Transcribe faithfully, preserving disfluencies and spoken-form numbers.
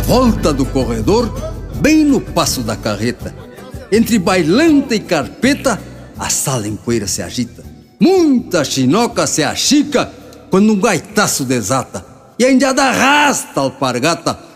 volta do corredor, bem no passo da carreta. Entre bailanta e carpeta, a sala em poeira se agita. Muita chinoca se achica quando um gaitaço desata, e a indiada arrasta a alpargata